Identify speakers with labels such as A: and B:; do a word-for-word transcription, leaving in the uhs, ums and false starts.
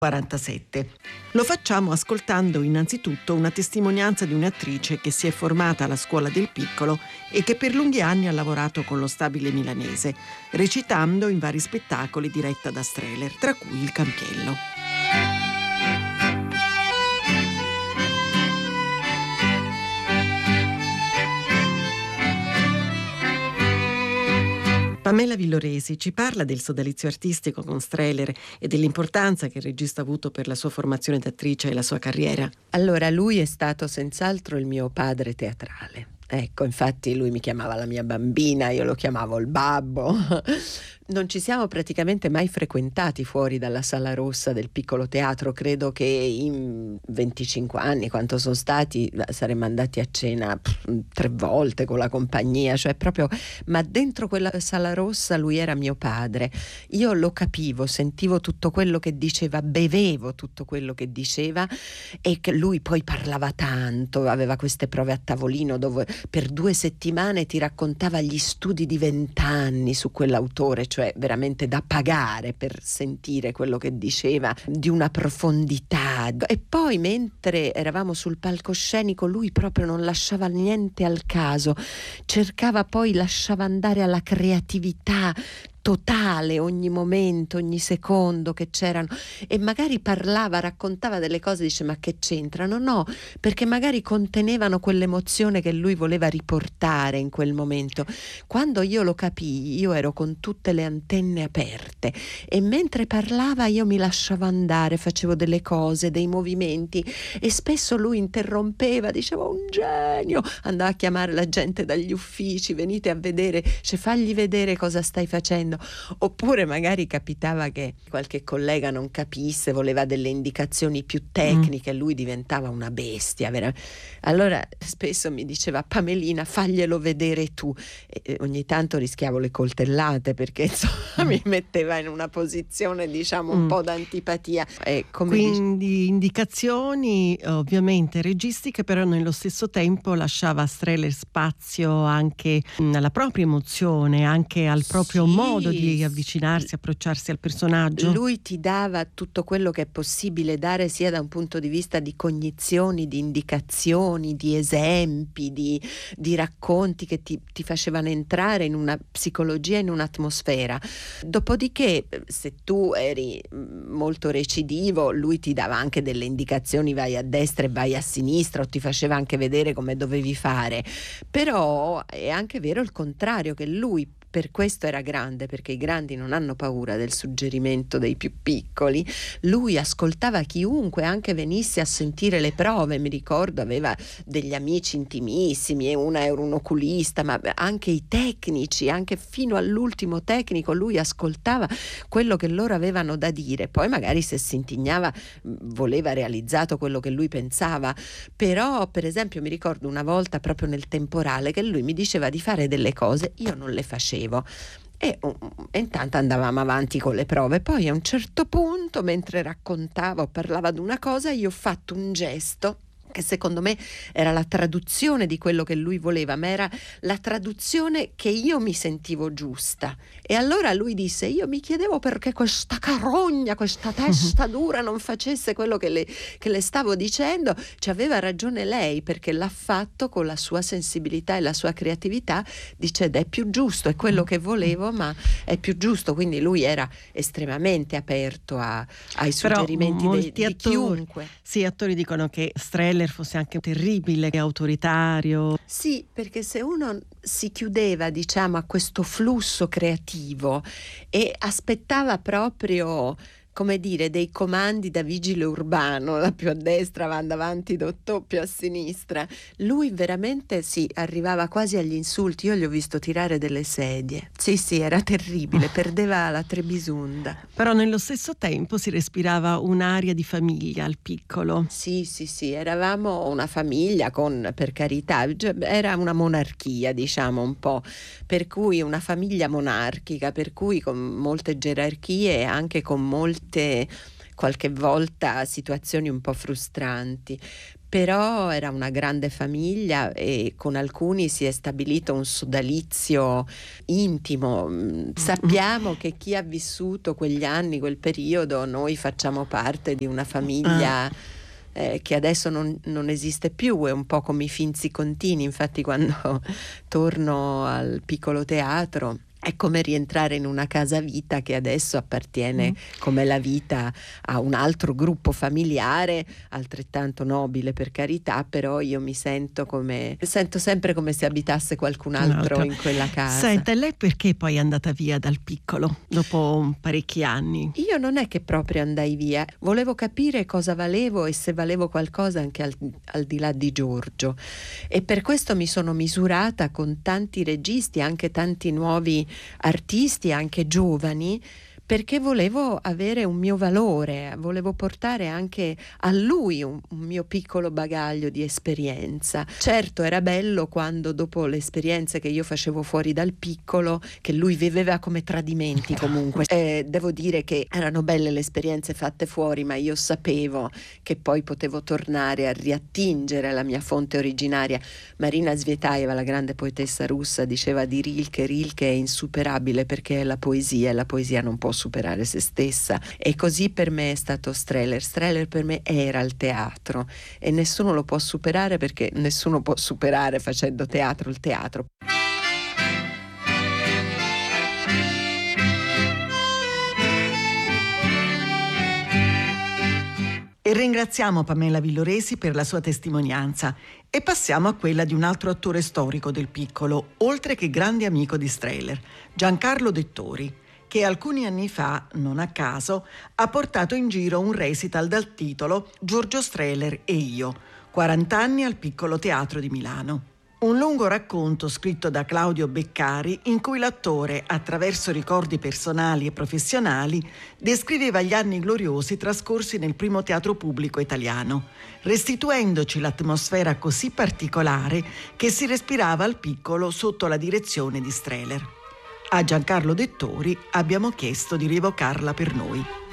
A: quarantasette. Lo facciamo ascoltando innanzitutto una testimonianza di un'attrice che si è formata alla Scuola del Piccolo e che per lunghi anni ha lavorato con lo Stabile Milanese, recitando in vari spettacoli diretta da Strehler, tra cui Il Campiello. Pamela Villoresi ci parla del sodalizio artistico con Strehler e dell'importanza che il regista ha avuto per la sua formazione d'attrice e la sua carriera.
B: Allora, lui è stato senz'altro il mio padre teatrale. Ecco, infatti lui mi chiamava la mia bambina, io lo chiamavo il babbo. Non ci siamo praticamente mai frequentati fuori dalla Sala Rossa del Piccolo Teatro. Credo che in venticinque anni, quanto sono stati, saremmo andati a cena pff, tre volte con la compagnia, cioè proprio, ma dentro quella Sala Rossa lui era mio padre. Io lo capivo, sentivo tutto quello che diceva, bevevo tutto quello che diceva, e che lui poi parlava tanto, aveva queste prove a tavolino dove per due settimane ti raccontava gli studi di vent'anni su quell'autore, cioè veramente da pagare per sentire quello che diceva, di una profondità. E poi mentre eravamo sul palcoscenico lui proprio non lasciava niente al caso, cercava, poi lasciava andare alla creatività totale ogni momento, ogni secondo che c'erano, e magari parlava, raccontava delle cose, dice ma che c'entrano? No, perché magari contenevano quell'emozione che lui voleva riportare in quel momento. Quando io lo capii, io ero con tutte le antenne aperte e mentre parlava io mi lasciavo andare, facevo delle cose, dei movimenti, e spesso lui interrompeva, diceva un genio, andava a chiamare la gente dagli uffici, venite a vedere, cioè fagli vedere cosa stai facendo. Oppure magari capitava che qualche collega non capisse, voleva delle indicazioni più tecniche, mm. lui diventava una bestia vera. Allora spesso mi diceva Pamelina faglielo vedere tu, e ogni tanto rischiavo le coltellate perché insomma mm. mi metteva in una posizione diciamo un mm. po' d'antipatia, e come
A: quindi
B: dice...
A: indicazioni ovviamente registiche, però nello stesso tempo lasciava a Strehler spazio anche alla propria emozione, anche al proprio
B: sì.
A: modo di avvicinarsi, approcciarsi al personaggio.
B: Lui ti dava tutto quello che è possibile dare, sia da un punto di vista di cognizioni, di indicazioni, di esempi, di, di racconti che ti, ti facevano entrare in una psicologia, in un'atmosfera. Dopodiché, se tu eri molto recidivo, lui ti dava anche delle indicazioni, vai a destra e vai a sinistra, o ti faceva anche vedere come dovevi fare. Però è anche vero il contrario, che lui, per questo era grande, perché i grandi non hanno paura del suggerimento dei più piccoli. Lui ascoltava chiunque, anche venisse a sentire le prove. Mi ricordo aveva degli amici intimissimi e una era un oculista, ma anche i tecnici, anche fino all'ultimo tecnico lui ascoltava quello che loro avevano da dire. Poi magari se si indignava voleva realizzato quello che lui pensava. Però per esempio mi ricordo una volta proprio nel temporale che lui mi diceva di fare delle cose, io non le facevo. E, e intanto andavamo avanti con le prove. Poi a un certo punto, mentre raccontava o parlava di una cosa, io ho fatto un gesto che secondo me era la traduzione di quello che lui voleva, ma era la traduzione che io mi sentivo giusta. E allora lui disse, io mi chiedevo perché questa carogna, questa testa dura non facesse quello che le, che le stavo dicendo. Ci aveva ragione lei, perché l'ha fatto con la sua sensibilità e la sua creatività. Dice, ed è più giusto, è quello che volevo, ma è più giusto. Quindi lui era estremamente aperto a, ai suggerimenti de, di
A: attori,
B: chiunque.
A: Sì, attori dicono che Strehler fosse anche terribile e autoritario.
B: Sì, perché se uno si chiudeva, diciamo, a questo flusso creativo e aspettava proprio, come dire, dei comandi da vigile urbano, da più a destra va avanti, dottor, più a sinistra, lui veramente sì, arrivava quasi agli insulti. Io gli ho visto tirare delle sedie. Sì, sì, era terribile, perdeva la Trebisonda.
A: Però nello stesso tempo si respirava un'aria di famiglia al Piccolo.
B: Sì, sì, sì, eravamo una famiglia con, per carità, era una monarchia, diciamo un po', per cui una famiglia monarchica, per cui con molte gerarchie e anche con molte, qualche volta, situazioni un po' frustranti. però era una grande famiglia e con alcuni si è stabilito un sodalizio intimo. Sappiamo che chi ha vissuto quegli anni, quel periodo, noi facciamo parte di una famiglia ah. eh, che adesso non, non esiste più, è un po' come i Finzi Contini. Infatti quando torno al Piccolo Teatro è come rientrare in una casa vita che adesso appartiene mm. come la vita a un altro gruppo familiare, altrettanto nobile per carità, però io mi sento come sento sempre come se abitasse qualcun altro, altro. in quella casa.
A: Senta, lei perché poi è andata via dal Piccolo dopo parecchi anni?
B: Io non è che proprio andai via, volevo capire cosa valevo e se valevo qualcosa anche al, al di là di Giorgio, e per questo mi sono misurata con tanti registi, anche tanti nuovi artisti, anche giovani, perché volevo avere un mio valore, volevo portare anche a lui un, un mio piccolo bagaglio di esperienza. Certo, era bello quando dopo le esperienze che io facevo fuori dal Piccolo, che lui viveva come tradimenti comunque, eh, devo dire che erano belle le esperienze fatte fuori, ma io sapevo che poi potevo tornare a riattingere alla mia fonte originaria. Marina Zvetaeva, la grande poetessa russa, diceva di Rilke: Rilke è insuperabile perché è la poesia e la poesia non può superare se stessa, e così per me è stato Strehler. Strehler per me era il teatro e nessuno lo può superare, perché nessuno può superare facendo teatro il teatro.
A: E ringraziamo Pamela Villoresi per la sua testimonianza e passiamo a quella di un altro attore storico del Piccolo, oltre che grande amico di Strehler, Giancarlo Dettori, che alcuni anni fa, non a caso, ha portato in giro un recital dal titolo Giorgio Strehler e io, quaranta anni al Piccolo Teatro di Milano. Un lungo racconto scritto da Claudio Beccari in cui l'attore, attraverso ricordi personali e professionali, descriveva gli anni gloriosi trascorsi nel primo teatro pubblico italiano, restituendoci l'atmosfera così particolare che si respirava al Piccolo sotto la direzione di Strehler. A Giancarlo Dettori abbiamo chiesto di rievocarla per noi.